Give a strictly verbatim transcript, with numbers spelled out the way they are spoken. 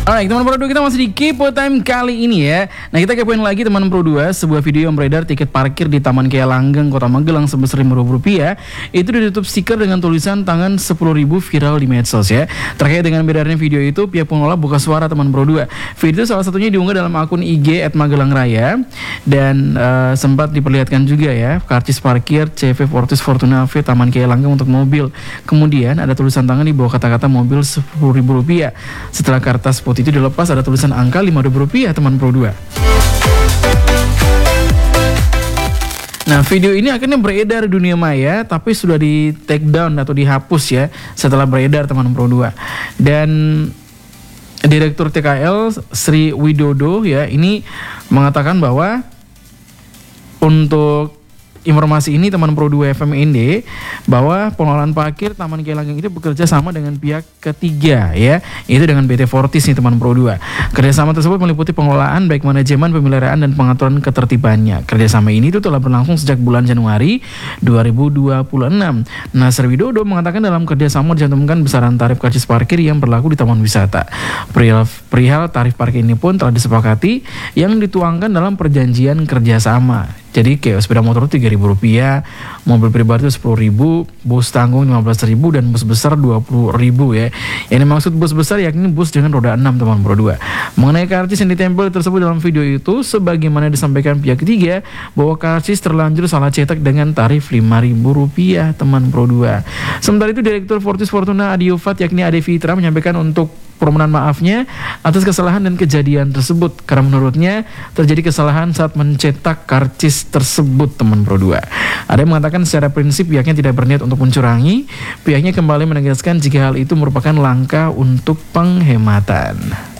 Alright teman Pro dua, kita masih di Kepo Time kali ini ya. Nah kita kepoin lagi teman Pro dua, sebuah video yang beredar tiket parkir di Taman Kiai Langgeng, Kota Magelang sebesar lima ribu rupiah. Itu ditutup stiker dengan tulisan tangan sepuluh ribu viral di medsos ya. Terkait dengan beredarnya video itu, pihak pengelola buka suara teman Pro dua. Video itu salah satunya diunggah dalam akun I G at Magelang Raya. Dan uh, sempat diperlihatkan juga ya, karcis parkir C V Fortis Fortuna V Taman Kiai Langgeng untuk mobil. Kemudian ada tulisan tangan di bawah kata-kata mobil sepuluh ribu rupiah. Setelah kertas putih itu dilepas, ada tulisan angka lima ribu rupiah teman Pro dua. Nah video ini akhirnya beredar di dunia maya, tapi sudah di take down atau dihapus ya setelah beredar teman Pro dua. Dan Direktur T K L Sri Widodo ya ini mengatakan bahwa untuk informasi ini teman Pro dua F M N D bahwa pengelolaan parkir Taman Kiai Langgeng itu bekerja sama dengan pihak ketiga ya, itu dengan B T Fortis nih teman Pro dua. Kerjasama tersebut meliputi pengelolaan baik manajemen, pemeliharaan dan pengaturan ketertibannya. Kerjasama ini itu telah berlangsung sejak bulan Januari dua ribu dua puluh enam. Nah Sri Widodo mengatakan dalam kerjasama dicantumkan besaran tarif karcis parkir yang berlaku di taman wisata. Perihal, perihal tarif parkir ini pun telah disepakati yang dituangkan dalam perjanjian kerjasama. Jadi kayak sepeda motor tiga ribu rupiah, mobil pribadi itu sepuluh ribu, bus tanggung lima belas ribu, dan bus besar dua puluh ribu ya. Yang dimaksud bus besar yakni bus dengan roda enam teman Pro dua. Mengenai karcis yang ditempel tersebut dalam video itu, sebagaimana disampaikan pihak ketiga bahwa karcis terlanjur salah cetak dengan tarif lima ribu rupiah teman Pro dua. Sementara itu Direktur Fortis Fortuna Adiufat yakni Ade Fitra menyampaikan untuk permohonan maafnya atas kesalahan dan kejadian tersebut, karena menurutnya terjadi kesalahan saat mencetak karcis tersebut teman Pro dua. Ada yang mengatakan secara prinsip pihaknya tidak berniat untuk mencurangi. Pihaknya kembali menegaskan jika hal itu merupakan langkah untuk penghematan.